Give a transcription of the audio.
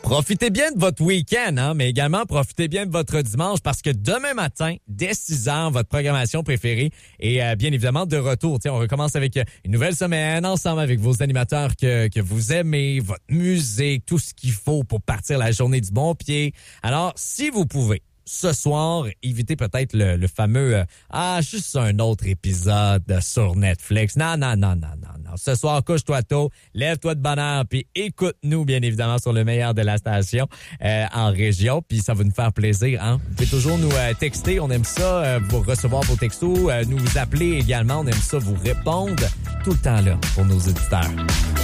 Profitez bien de votre week-end, hein, mais également profitez bien de votre dimanche parce que demain matin, dès 6h, votre programmation préférée est bien évidemment de retour. T'sais, on recommence avec une nouvelle semaine ensemble avec vos animateurs que vous aimez, votre musique, tout ce qu'il faut pour partir la journée du bon pied. Alors, si vous pouvez, ce soir, évitez peut-être le fameux juste un autre épisode sur Netflix. Non. Ce soir, couche-toi tôt, lève-toi de bonne heure, puis écoute-nous, bien évidemment, sur le meilleur de la station en région, puis ça va nous faire plaisir. Hein? Vous pouvez toujours nous texter, on aime ça, vous recevoir vos textos, nous appeler également, on aime ça, vous répondre tout le temps là pour nos auditeurs.